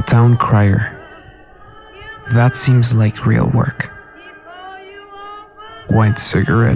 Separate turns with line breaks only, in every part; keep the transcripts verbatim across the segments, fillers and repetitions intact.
town crier. That seems like real work. White cigarette.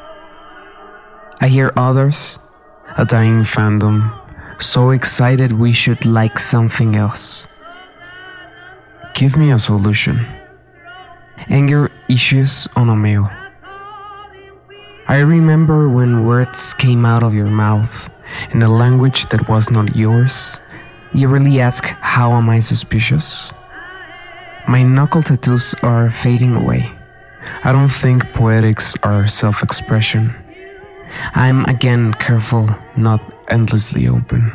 I hear others.
A dying fandom, so excited we should like something else. Give me a solution.
Anger issues on a mail.
I remember when words came out of your mouth in a language that was not yours.
You really ask, how am I suspicious?
My knuckle tattoos are fading away. I don't think poetics are self-expression.
I'm again careful,
not endlessly open.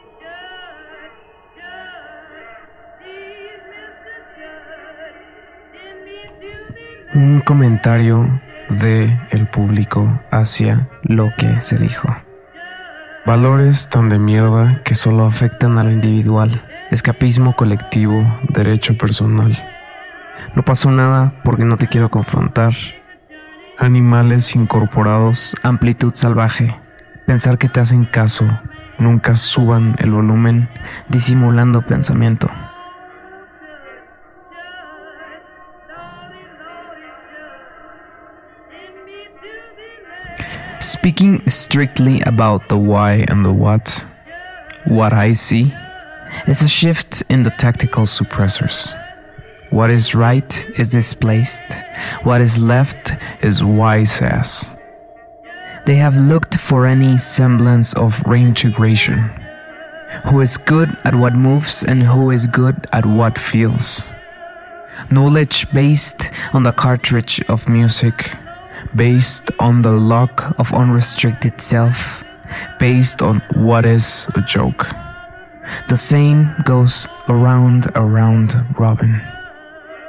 Un comentario de el público hacia lo que se dijo. Valores tan de mierda que solo afectan a lo individual. Escapismo colectivo, derecho personal.
No pasó nada porque no te quiero confrontar.
Animales incorporados,
amplitud salvaje.
Pensar que te hacen caso, nunca suban el volumen,
disimulando pensamiento.
Speaking strictly about the why and the what, what I see is a shift in the tactical suppressors. What is right is displaced. What is left is wise ass.
They have looked for any semblance of reintegration.
Who is good at what moves and who is good at what feels. Knowledge based on the cartridge of music, based on the lock of unrestricted self, based on what is a joke.
The same goes around, around, Robin.